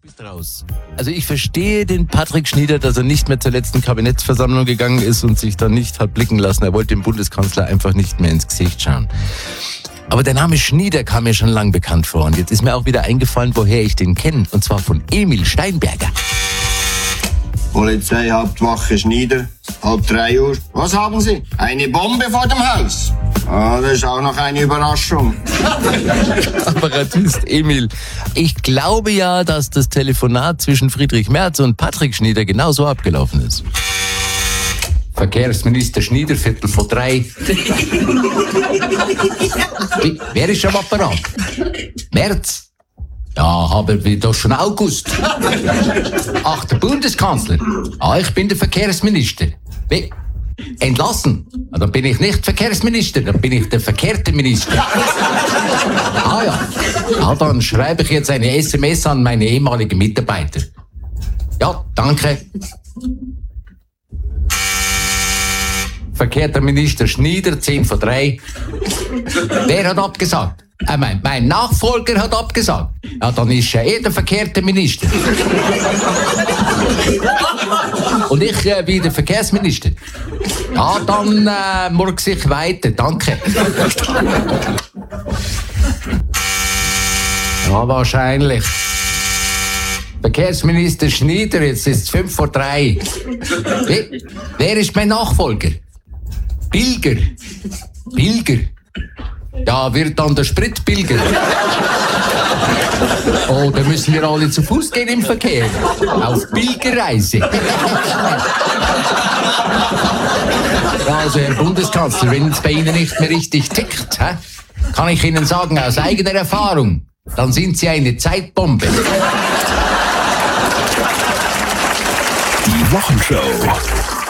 bist raus. Also ich verstehe den Patrick Schnieder, dass er nicht mehr zur letzten Kabinettsversammlung gegangen ist und sich dann nicht hat blicken lassen. Er wollte dem Bundeskanzler einfach nicht mehr ins Gesicht schauen. Aber der Name Schnieder kam mir schon lang bekannt vor. Und jetzt ist mir auch wieder eingefallen, woher ich den kenne. Und zwar von Emil Steinberger. Polizeihauptwache Schnieder, 2:30 Uhr. Was haben Sie? Eine Bombe vor dem Haus? Ah, das ist auch noch eine Überraschung. Kabarettist Emil. Ich glaube ja, dass das Telefonat zwischen Friedrich Merz und Patrick Schnieder genauso abgelaufen ist. Verkehrsminister Schnieder, 2:45. Wer ist am Apparat? Merz? Ja, haben wir doch schon August. Ach, der Bundeskanzler? Ah, ich bin der Verkehrsminister. Wie? Entlassen? Ah, dann bin ich nicht Verkehrsminister, dann bin ich der verkehrte Minister. Ah ja. Ja, dann schreibe ich jetzt eine SMS an meine ehemaligen Mitarbeiter. Ja, danke. Verkehrter Minister Schnieder, 2:10. Wer hat abgesagt? Mein Nachfolger hat abgesagt. Ja, dann ist ja der verkehrte Minister. Und ich wie der Verkehrsminister. Ja, dann murks ich weiter. Danke. Ja, wahrscheinlich. Verkehrsminister Schnieder, jetzt ist es 2:05. Wer ist mein Nachfolger? Pilger. Pilger. Ja, wird dann der Sprit pilgern. Oh, da müssen wir alle zu Fuß gehen im Verkehr. Auf Pilgerreise. Ja, also Herr Bundeskanzler, wenn es bei Ihnen nicht mehr richtig tickt, kann ich Ihnen sagen, aus eigener Erfahrung, dann sind Sie eine Zeitbombe. Die Wochenshow.